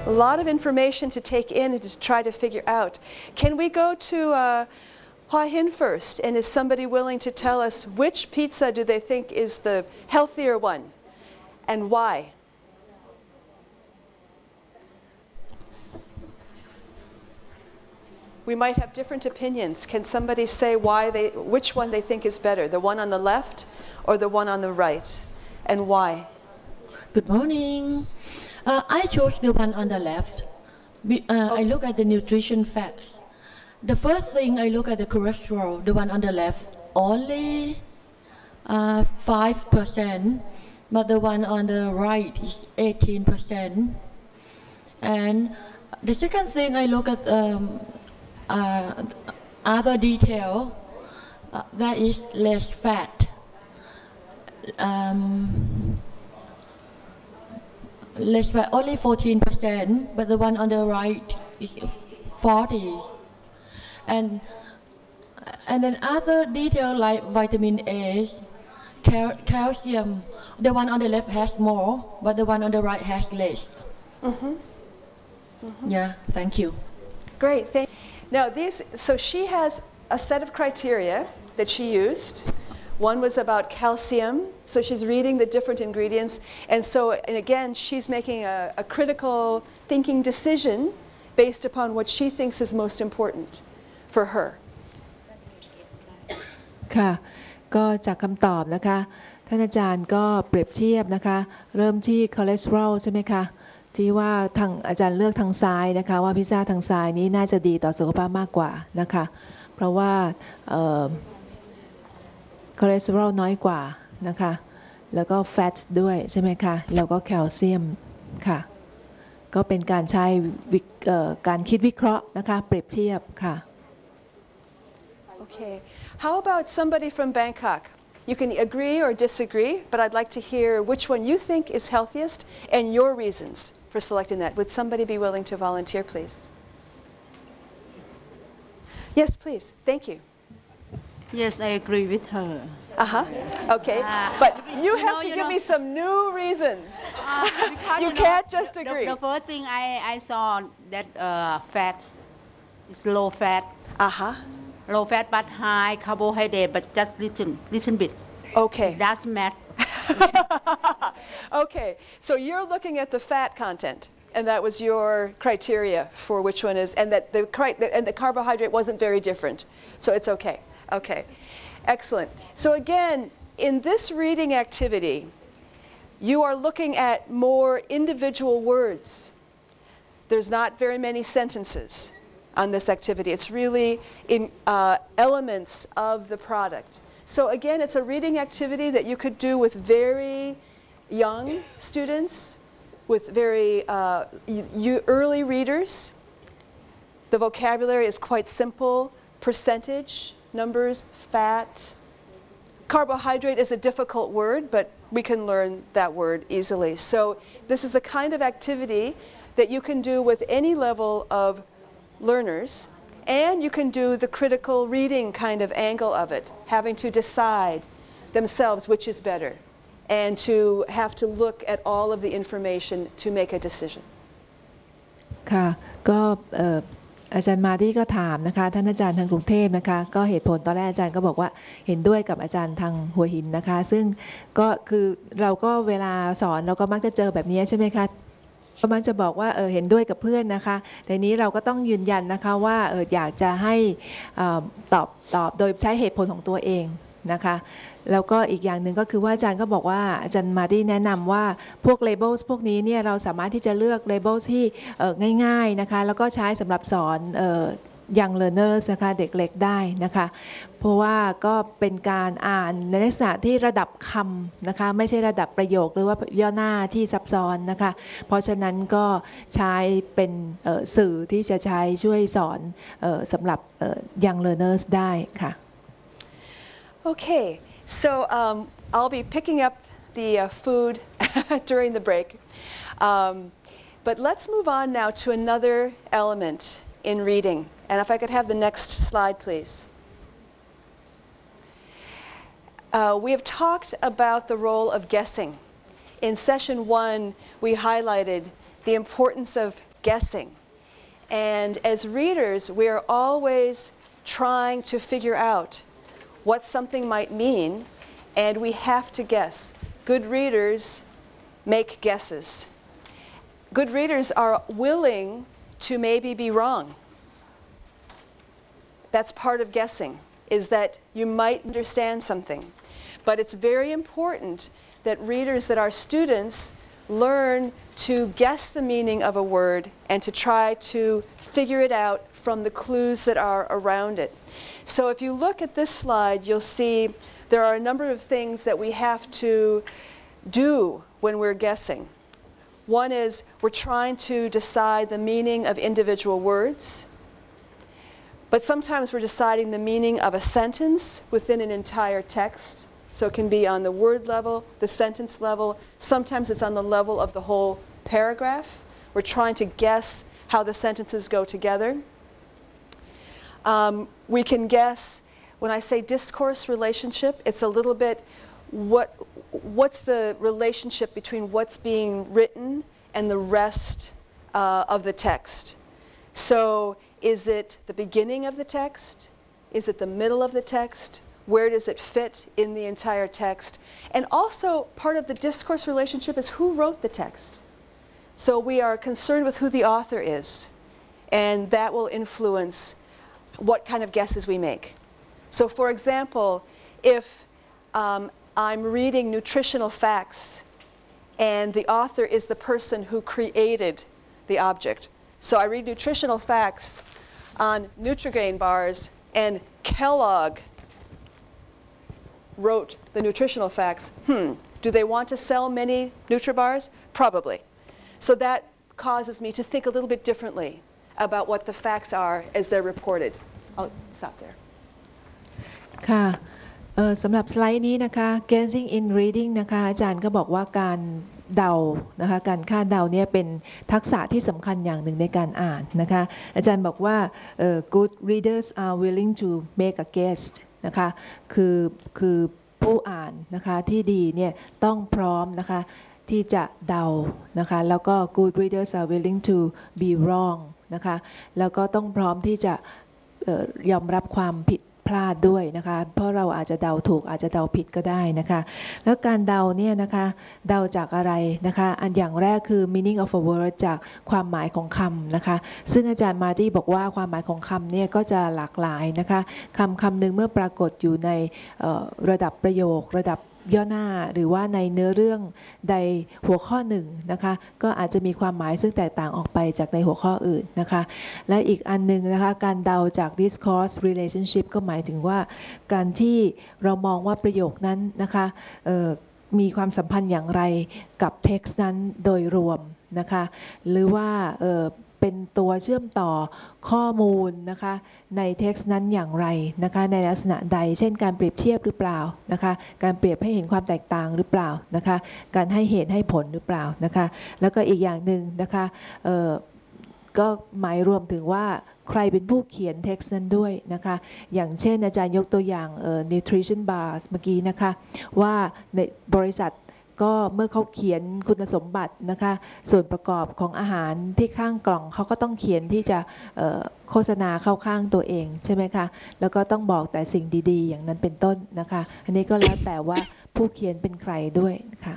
A lot of information to take in and to try to figure out. Can we go to Hua Hin first? And is somebody willing to tell us which pizza do they think is the healthier one and why? We might have different opinions. Can somebody say which one they think is better, the one on the left or the one on the right, and why? Good morning. I chose the one on the left. I look at the nutrition facts. The first thing I look at the cholesterol, the one on the left, only 5%, but the one on the right is 18%. And the second thing I look at other detail, that is less fat. Less fat, only 14%, but the one on the right is 40. And then other detail like vitamin A, calcium, the one on the left has more, but the one on the right has less. Yeah, thank you. Great, thank you. Now so she has a set of criteria that she used. One was about calcium, so she's reading the different ingredients, and again, she's making a critical thinking decision based upon what she thinks is most important for her. ค่ะก็จากคำตอบนะคะท่านอาจารย์ก็เปรียบเทียบนะคะเริ่มที่คอเลสเตอรอลใช่ไหมคะที่ว่าทางอาจารย์เลือกทางซ้ายนะคะว่าพิซซ่าทางซ้ายนี้น่าจะดีต่อสุขภาพมากกว่านะคะเพราะว่าคอเลสเตอรอลน้อยกว่านะคะแล้วก็แฟตด้วยใช่ไหมคะแล้วก็แคลเซียมค่ะก็เป็นการใช้การคิดวิเคราะห์นะคะเปรียบเทียบค่ะ Okay. How about somebody from Bangkok? You can agree or disagree, but I'd like to hear which one you think is healthiest and your reasons for selecting that. Would somebody be willing to volunteer, please? Yes, please. Thank you. Yes, I agree with her. Okay. But you have to give me some new reasons. You can't just agree. The first thing I saw that fat is low fat. Low fat but high carbohydrate, but just little bit. Okay. It doesn't matter. Okay. So you're looking at the fat content, and that was your criteria for which one is, and that the carbohydrate wasn't very different. So it's okay. Okay. Excellent. So again, in this reading activity, you are looking at more individual words. There's not very many sentences on this activity. It's really in elements of the product. So again, it's a reading activity that you could do with very young students, with very early readers. The vocabulary is quite simple. Percentage, numbers, fat. Carbohydrate is a difficult word, but we can learn that word easily. So this is the kind of activity that you can do with any level of learners, and you can do the critical reading kind of angle of it, having to decide themselves which is better, and to have to look at all of the information to make a decision. ค่ะก็อาจารย์มาที่ก็ถามนะคะท่านอาจารย์ทางกรุงเทพนะคะก็เหตุผลตอนแรกอาจารย์ก็บอกว่าเห็นด้วยกับอาจารย์ทางหัวหินนะคะซึ่งก็คือเราก็เวลาสอนเราก็มักจะเจอแบบนี้ใช่ไหมคะก็มักจะบอกว่าเห็นด้วยกับเพื่อนนะคะแต่นี้เราก็ต้องยืนยันนะคะว่าอยากจะให้ตอบโดยใช้เหตุผลของตัวเองนะคะแล้วก็อีกอย่างหนึ่งก็คือว่าอาจารย์ก็บอกว่าอาจารย์มาที่แนะนำว่าพวก labels พวกนี้เนี่ยเราสามารถที่จะเลือก labels ที่ง่ายๆนะคะแล้วก็ใช้สำหรับสอนyoung learners นะคะเด็กเล็กได้นะคะเพราะว่าก็เป็นการอ่านในลักษณะที่ระดับคำนะคะไม่ใช่ระดับประโยคหรือว่าย่อหน้าที่ซับซ้อนนะคะเพราะฉะนั้นก็ใช้เป็นสื่อที่จะใช้ช่วยสอนสำหรับyoung learners ได้ค่ะ Okay, so I'll be picking up the food during the break, but let's move on now to another element in reading. And if I could have the next slide, please. We have talked about the role of guessing. In session 1, we highlighted the importance of guessing. And as readers, we are always trying to figure out what something might mean, and we have to guess. Good readers make guesses. Good readers are willing to maybe be wrong. That's part of guessing, is that you might understand something. But it's very important that readers, that our students, learn to guess the meaning of a word and to try to figure it out from the clues that are around it. So if you look at this slide, you'll see there are a number of things that we have to do when we're guessing. One is we're trying to decide the meaning of individual words, but sometimes we're deciding the meaning of a sentence within an entire text. So it can be on the word level, the sentence level. Sometimes it's on the level of the whole paragraph. We're trying to guess how the sentences go together. We can guess, when I say discourse relationship, it's a little bit what's the relationship between what's being written and the rest of the text. So is it the beginning of the text? Is it the middle of the text? Where does it fit in the entire text? And also, part of the discourse relationship is who wrote the text. So we are concerned with who the author is, and that will influence what kind of guesses we make. So for example, if I'm reading nutritional facts and the author is the person who created the object. So I read nutritional facts on Nutrigrain bars, and Kellogg wrote the nutritional facts. Do they want to sell many NutriBars? Probably. So that causes me to think a little bit differently about what the facts are as they're reported. I'll stop there. ค่ะสำหรับสไลด์นี้นะคะ Guessing in Reading นะคะอาจารย์ก็บอกว่าการเดานะคะการคาดเดาเนี่ยเป็นทักษะที่สำคัญอย่างหนึ่งในการอ่านนะคะอาจารย์บอกว่า Good readers are willing to make a guess นะคะคือผู้อ่านนะคะที่ดีเนี่ยต้องพร้อมนะคะที่จะเดานะคะแล้วก็ Good readers are willing to be wrong นะคะแล้วก็ต้องพร้อมที่จะยอมรับความผิดพลาดด้วยนะคะเพราะเราอาจจะเดาถูกอาจจะเดาผิดก็ได้นะคะแล้วการเดาเนี่ยนะคะเดาจากอะไรนะคะอันอย่างแรกคือ meaning of a word จากความหมายของคำนะคะซึ่งอาจารย์มาร์ตี้บอกว่าความหมายของคำเนี่ยก็จะหลากหลายนะคะคำหนึ่งเมื่อปรากฏอยู่ในระดับประโยคระดับย่อหน้าหรือว่าในเนื้อเรื่องใดหัวข้อหนึ่งนะคะก็อาจจะมีความหมายซึ่งแตกต่างออกไปจากในหัวข้ออื่นนะคะและอีกอันนึงนะคะการเดาจาก discourse relationship ก็หมายถึงว่าการที่เรามองว่าประโยคนั้นนะคะมีความสัมพันธ์อย่างไรกับ text นั้นโดยรวมนะคะหรือว่าเป็นตัวเชื่อมต่อข้อมูลนะคะใน text นั้นอย่างไรนะคะในลักษณะใดเช่นการเปรียบเทียบหรือเปล่านะคะการเปรียบให้เห็นความแตกต่างหรือเปล่านะคะการให้เหตุให้ผลหรือเปล่านะคะแล้วก็อีกอย่างหนึ่งนะคะก็หมายรวมถึงว่าใครเป็นผู้เขียน text นั้นด้วยนะคะอย่างเช่นอาจารย์ยกตัวอย่างnutrition bars เมื่อกี้นะคะว่าในบริษัทก็เมื่อเขาเขียนคุณสมบัตินะคะส่วนประกอบของอาหารที่ข้างกล่องเขาก็ต้องเขียนที่จะโฆษณาเข้าข้างตัวเองใช่ไหมคะแล้วก็ต้องบอกแต่สิ่งดีๆอย่างนั้นเป็นต้นนะคะอันนี้ก็แล้วแต่ว่าผู้เขียนเป็นใครด้วยค่ะ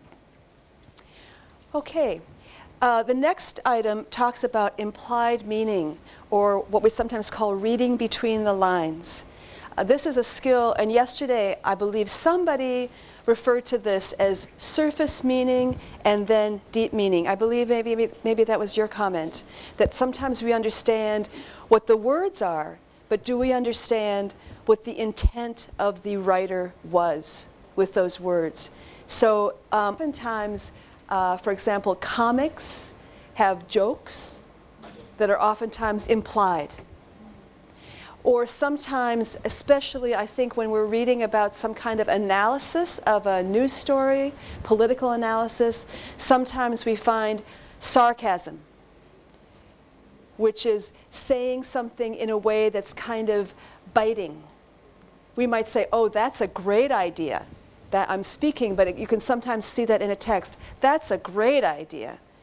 Okay. The next item talks about implied meaning, or what we sometimes call reading between the lines. This is a skill, and yesterday I believe somebody referred to this as surface meaning and then deep meaning. I believe maybe that was your comment, that sometimes we understand what the words are, but do we understand what the intent of the writer was with those words? So oftentimes, for example, comics have jokes that are oftentimes implied. Or sometimes, especially I think when we're reading about some kind of analysis of a news story, political analysis, sometimes we find sarcasm, which is saying something in a way that's kind of biting. We might say, oh, that's a great idea. That I'm speaking, but you can sometimes see that in a text. That's a great idea.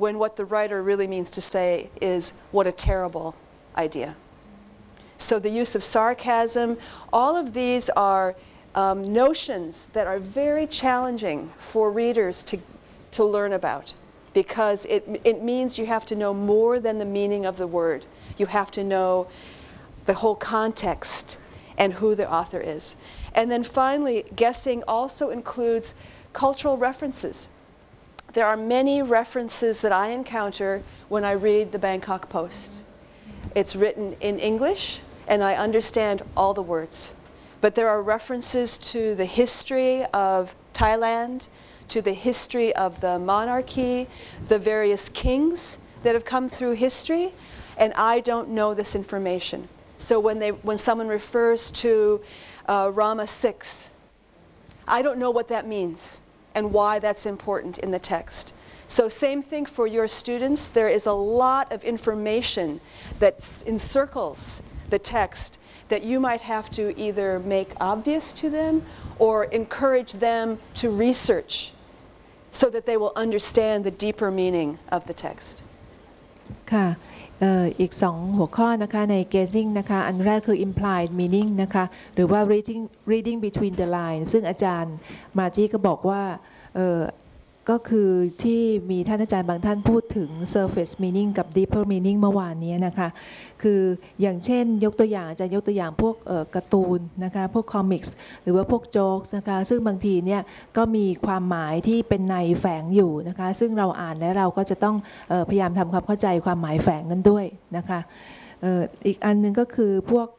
when what the writer really means to say is, what a terrible idea. So the use of sarcasm, all of these are notions that are very challenging for readers to learn about, because it means you have to know more than the meaning of the word. You have to know the whole context and who the author is. And then finally, guessing also includes cultural references. There are many references that I encounter when I read the Bangkok Post. It's written in English, and I understand all the words. But there are references to the history of Thailand, to the history of the monarchy, the various kings that have come through history, and I don't know this information. So when someone refers to Rama VI, I don't know what that means and why that's important in the text. So same thing for your students. There is a lot of information that encircles the text that you might have to either make obvious to them or encourage them to research so that they will understand the deeper meaning of the text. ค่ะอีก2หัวข้อนะคะใน gazing นะคะอันแรกคือ implied meaning นะคะหรือว่า reading between the lines ซึ่งอาจารย์มาจี้ก็บอกว่าก็คือที่มีท่านอาจารย์บางท่านพูดถึง surface meaning กับ deeper meaning เมื่อวานนี้นะคะคืออย่างเช่นยกตัวอย่างอาจารย์ยกตัวอย่างพวกการ์ตูนนะคะพวกคอมิกส์หรือว่าพวกโจ๊กนะคะซึ่งบางทีเนี่ยก็มีความหมายที่เป็นในแฝงอยู่นะคะซึ่งเราอ่านแล้วเราก็จะต้องพยายามทำความเข้าใจความหมายแฝงนั้นด้วยนะคะอีกอันนึงก็คือพวก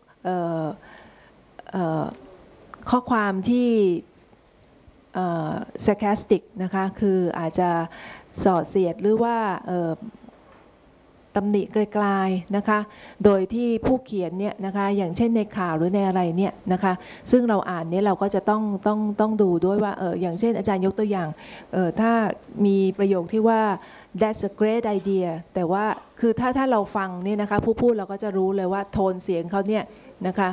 ข้อความที่sarcastic นะคะคืออาจจะสอดเสียดหรือว่าตำหนิไกลๆนะคะโดยที่ผู้เขียนเนี่ยนะคะอย่างเช่นในข่าวหรือในอะไรเนี่ยนะคะซึ่งเราอ่านเนี่ยเราก็จะต้องดูด้วยว่าอย่างเช่นอาจารย์ยกตัวอย่างถ้ามีประโยคที่ว่า that's a great idea แต่ว่าคือถ้าเราฟังเนี่ยนะคะผู้พูดเราก็จะรู้เลยว่าโทนเสียงเขาเนี่ยนะคะ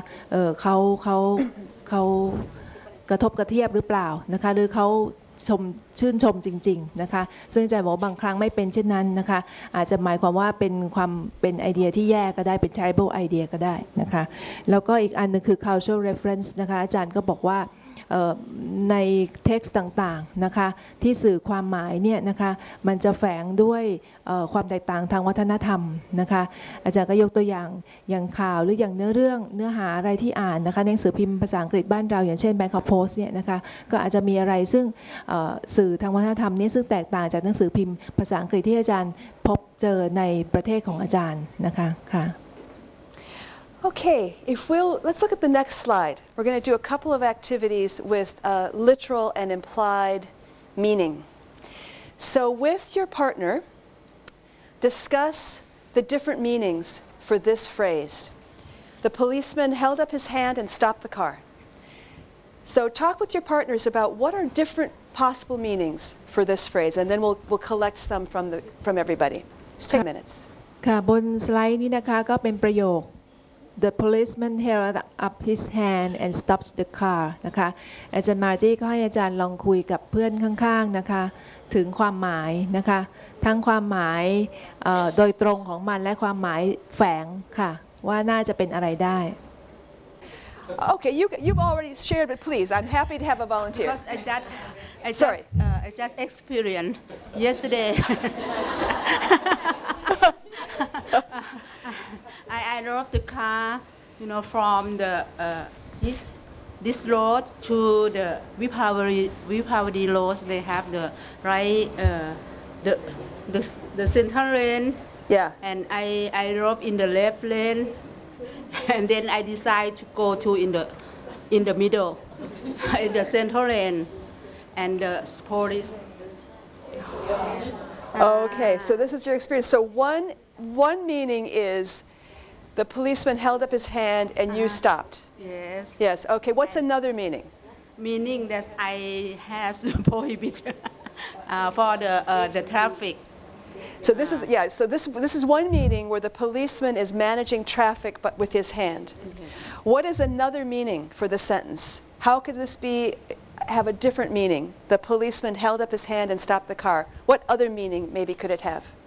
เขากระทบกระเทียบหรือเปล่านะคะหรือเขาชื่นชมจริงๆนะคะซึ่งอาจารย์บอกบางครั้งไม่เป็นเช่นนั้นนะคะอาจจะหมายความว่าเป็นไอเดียที่แย่ก็ได้เป็น terrible idea ก็ได้นะคะแล้วก็อีกอันนึงคือ cultural reference นะคะอาจารย์ก็บอกว่าใน text ต่างๆนะคะที่สื่อความหมายเนี่ยนะคะมันจะแฝงด้วยความแตกต่างทางวัฒนธรรมนะคะอาจารย์ก็ยกตัวอย่างข่าวหรืออย่างเนื้อหาอะไรที่อ่านนะคะในหนังสือพิมพ์ภาษาอังกฤษบ้านเราอย่างเช่น Bangkok Post เนี่ยนะคะก็อาจจะมีอะไรซึ่งสื่อทางวัฒนธรรมนี้ซึ่งแตกต่างจากหนังสือพิมพ์ภาษาอังกฤษที่อาจารย์พบเจอในประเทศของอาจารย์นะคะค่ะ Okay, let's look at the next slide. We're going to do a couple of activities with literal and implied meaning. So with your partner, discuss the different meanings for this phrase. The policeman held up his hand and stopped the car. So talk with your partners about what are different possible meanings for this phrase, and then we'll collect some from everybody. Just 10 minutes. ค่ะบนสไลด์นี้นะคะก็เป็นประโยคThe policeman held up his hand and stopped the car นะคะอาจารย์มาจี้ก็ให้อาจารย์ลองคุยกับเพื่อนข้างๆนะคะถึงความหมายนะคะทั้งความหมายโดยตรงของมันและความหมายแฝงค่ะว่าน่าจะเป็นอะไรได้ Okay, you've already shared, but please, I'm happy to have a volunteer. Because I just experienced yesterday. I drove the car, from the this road to the Vipavadi road. They have the right the center lane. Yeah. And I drove in the left lane, and then I decided to go to in the middle, in the center lane, and the police. Okay, so this is your experience. So one meaning is the policeman held up his hand and you stopped. Yes. Yes. Okay. What's another meaning? Meaning that I have to prohibit for the traffic. So this is So this is one meaning where the policeman is managing traffic but with his hand. Mm-hmm. What is another meaning for the sentence? How could this have a different meaning? The policeman held up his hand and stopped the car. What other meaning maybe could it have?